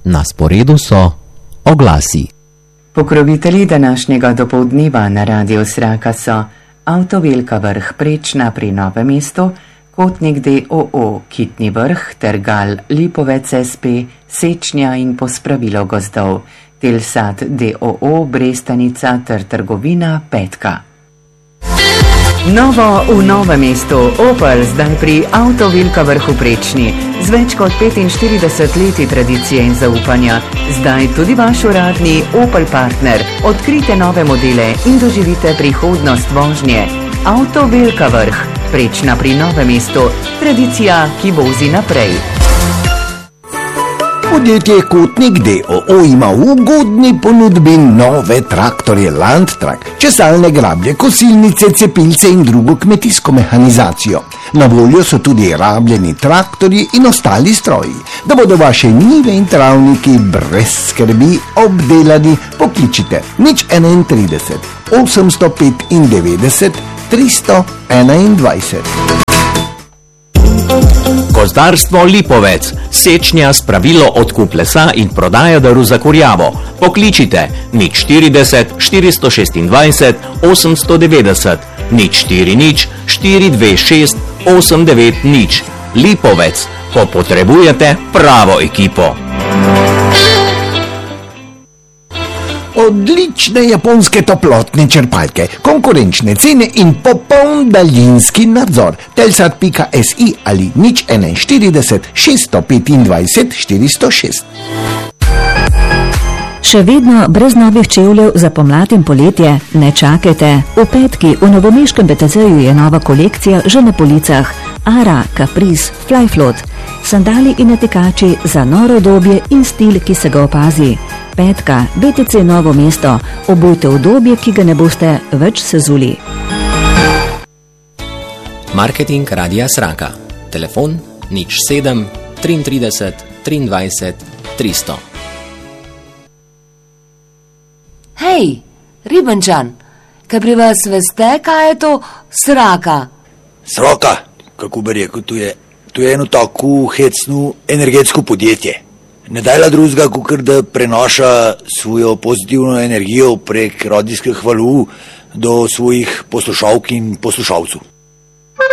Na sporedu so oglasi. Pokrovitelji današnjega dopoldneva na Radiu Sraka so Avtovelka Vrh Prečna pri Novem mestu, Kotnik d.o.o. Kitni Vrh, Tergal Lipovec SP, Sečnja in Pospravilo gozdov, Telsat d.o.o. Brestanica ter trgovina Petka. Novo v Novem mestu, Opel zdaj pri Avtovelka Vrhu Prečni. Z več kot 45 leti tradicije in zaupanja, zdaj tudi vaš uradni Opel partner. Odkrite nove modele in doživite prihodnost vožnje. Avtovelka Vrh Prečna pri Novem mestu, tradicija, ki vozi naprej. Podjetje Kotnik d.o.o. ima v ugodni ponudbi nove traktorje Landtrak, česalne grablje, kosilnice, cepilce in drugo kmetijsko mehanizacijo. Na voljo so tudi rabljeni traktorji in ostali stroji. Da bodo vaše njive in travniki brez skrbi obdelani, pokličite 031 895 321. Gozdarstvo Lipovec, Sečnja, Spravilo, odkup lesa in prodaja drv za kurjavo. Pokličite 040 426 890 040 426 890. Lipovec, ko potrebujete pravo ekipo. Odlične japonske toplotne črpalke, konkurenčne cene in popoln daljinski nadzor. Telsat.si ali 041 625 406. Še vedno brez novih čevljev za pomlad in poletje? Ne čakajte. V Petki v novomeškem BTC-ju je nova kolekcija že na policah. Ara, Caprice, Flyfloat. Sandali in natikači za noro obdobje in stil, ki se ga opazi. Petka, BTC Novo mesto. Obujte obdobje, ki ga ne boste več sezuli. Marketing Radia Sraka. Telefon 07 33 23 300. Hej, Ribenčan, kaj pri vas veste, kaj je to Sraka? Sraka, kako bi rekel, to je eno tako hecno energetsko podjetje. Ne dajla drugega, kot da prenaša svojo pozitivno energijo prek radijskih valov do svojih poslušalk in poslušalcev.